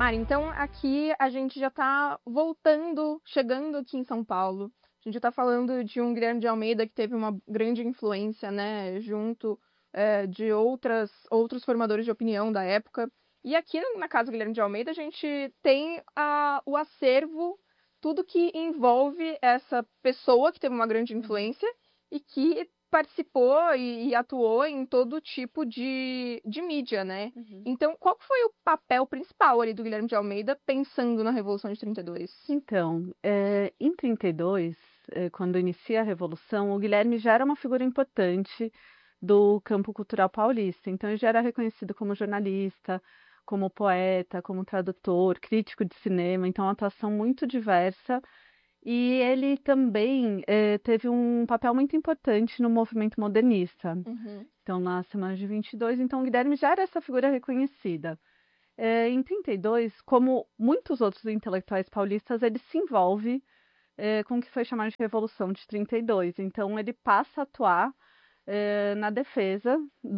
Mari, então aqui a gente já está voltando, chegando aqui em São Paulo. A gente está falando de um Guilherme de Almeida que teve uma grande influência, né, junto de outros formadores de opinião da época. E aqui na Casa Guilherme de Almeida a gente tem o acervo, tudo que envolve essa pessoa que teve uma grande influência e que participou e atuou em todo tipo de mídia, né? Então, qual que foi o papel principal ali do Guilherme de Almeida pensando na Revolução de 32? Então, em 32, quando inicia a Revolução, o Guilherme já era uma figura importante do campo cultural paulista. Então, ele já era reconhecido como jornalista, como poeta, como tradutor, crítico de cinema. Então, uma atuação muito diversa. E ele também teve um papel muito importante no movimento modernista. Então, na Semana de 22, então, o Guilherme já era essa figura reconhecida. Em 32, como muitos outros intelectuais paulistas, ele se envolve com o que foi chamado de Revolução de 32. Então, ele passa a atuar na defesa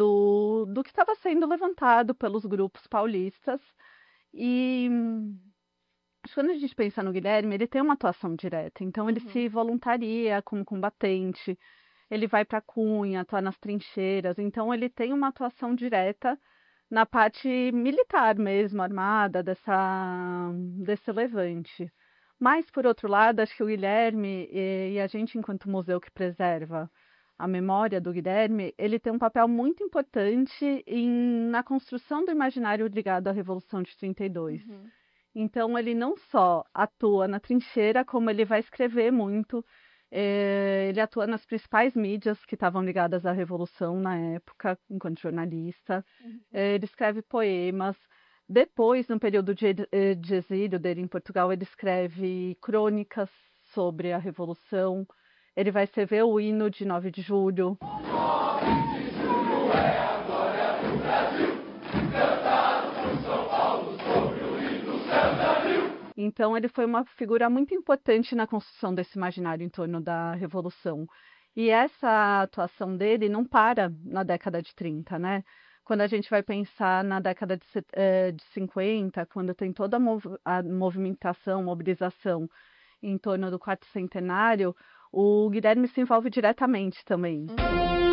do que estava sendo levantado pelos grupos paulistas. E quando a gente pensa no Guilherme, ele tem uma atuação direta. Então, ele se voluntaria como combatente, ele vai para a Cunha, atua nas trincheiras. Então, ele tem uma atuação direta na parte militar mesmo, armada, desse levante. Mas, por outro lado, acho que o Guilherme e a gente, enquanto museu que preserva a memória do Guilherme, ele tem um papel muito importante na construção do imaginário ligado à Revolução de 32. Então, ele não só atua na trincheira, como ele vai escrever muito. Ele atua nas principais mídias que estavam ligadas à Revolução na época, enquanto jornalista. Ele escreve poemas. Depois, no período de exílio dele em Portugal, ele escreve crônicas sobre a Revolução. Ele vai escrever o hino de 9 de julho. 9 de julho é a glória do Brasil, cantado por São Paulo sobre o hino Santa. Então, ele foi uma figura muito importante na construção desse imaginário em torno da Revolução. E essa atuação dele não para na década de 30, né? Quando a gente vai pensar na década de 50, quando tem toda a movimentação, mobilização em torno do quarto centenário, o Guilherme se envolve diretamente também.